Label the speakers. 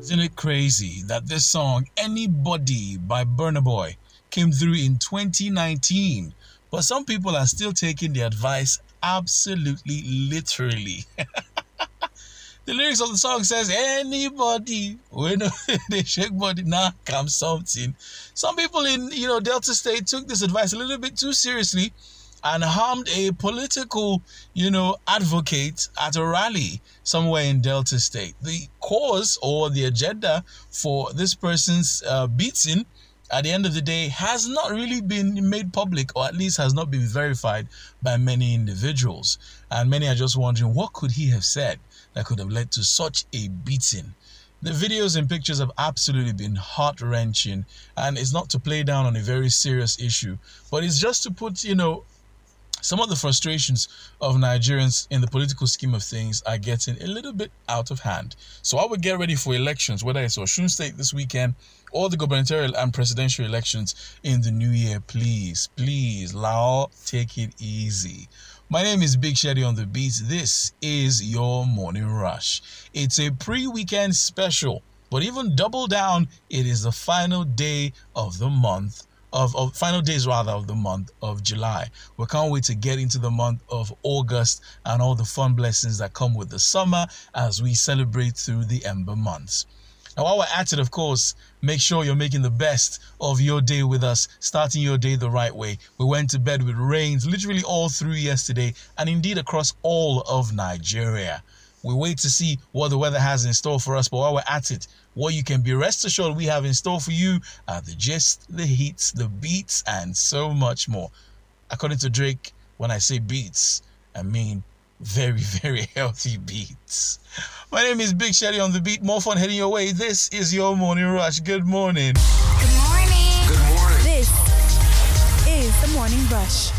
Speaker 1: Isn't it crazy that this song, Anybody by Burna Boy, came through in 2019, but some people are still taking the advice absolutely literally. The lyrics of the song says, anybody, when they shake body, now comes something. Some people in, Delta State took this advice a little bit too seriously and harmed a political, advocate at a rally somewhere in Delta State. The cause or the agenda for this person's beating at the end of the day has not really been made public, or at least has not been verified by many individuals. And many are just wondering, what could he have said that could have led to such a beating? The videos and pictures have absolutely been heart-wrenching, and it's not to play down on a very serious issue, but it's just to put, some of the frustrations of Nigerians in the political scheme of things are getting a little bit out of hand. So I would get ready for elections, whether it's Osun State this weekend or the gubernatorial and presidential elections in the new year. Please, Lao, take it easy. My name is Big Shady on the beat. This is your Morning Rush. It's a pre-weekend special, but even double down, it is the final day of the month. Final days of the month of July. We can't wait to get into the month of August and all the fun blessings that come with the summer as we celebrate through the ember months. Now, while we're at it, of course, make sure you're making the best of your day with us, starting your day the right way. We went to bed with rains literally all through yesterday and indeed across all of Nigeria. We wait to see what the weather has in store for us, but while we're at it, what you can be rest assured we have in store for you are the gist, the hits, the beats, and so much more. According to Drake, when I say beats, I mean very, very healthy beats. My name is Big Shady on the beat. More fun heading your way. This is your Morning Rush. Good morning.
Speaker 2: Good morning.
Speaker 3: Good morning.
Speaker 2: This is the Morning Rush.